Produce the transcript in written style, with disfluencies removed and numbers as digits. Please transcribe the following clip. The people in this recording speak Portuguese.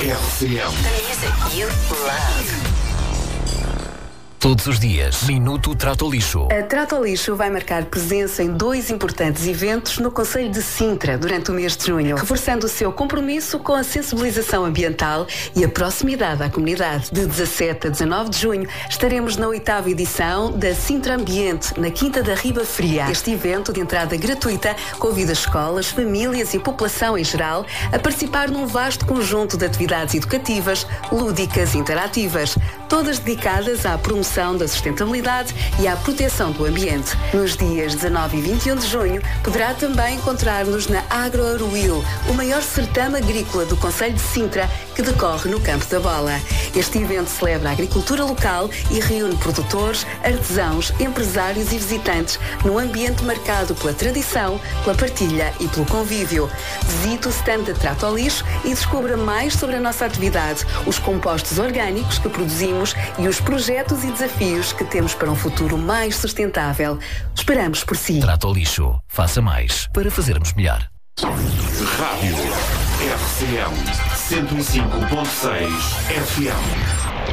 RCM. The music you love. Todos os dias, Minuto Trato Lixo. A Trato Lixo vai marcar presença em 2 importantes eventos no concelho de Sintra durante o mês de junho, reforçando o seu compromisso com a sensibilização ambiental e a proximidade à comunidade. De 17 a 19 de junho estaremos na 8ª edição da Sintra Ambiente, na Quinta da Riba Fria. Este evento de entrada gratuita convida escolas, famílias e população em geral a participar num vasto conjunto de atividades educativas, lúdicas e interativas, todas dedicadas à promoção da sustentabilidade e à proteção do ambiente. Nos dias 19 e 21 de junho, poderá também encontrar-nos na Agro Aruil, o maior certame agrícola do concelho de Sintra, que decorre no Campo da Bola. Este evento celebra a agricultura local e reúne produtores, artesãos, empresários e visitantes num ambiente marcado pela tradição, pela partilha e pelo convívio. Visite o stand da Trato ao Lixo e descubra mais sobre a nossa atividade, os compostos orgânicos que produzimos e os projetos e desafios que temos para um futuro mais sustentável. Esperamos por si. Trato ao Lixo. Faça mais para fazermos melhor. Rádio RCM 105.6 FM.